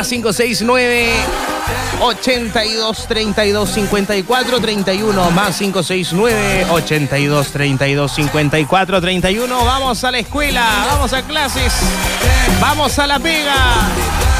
Más 569 82 32 54 31. Más 569 82 32 54 31. Vamos a la escuela, vamos a clases, vamos a la pega.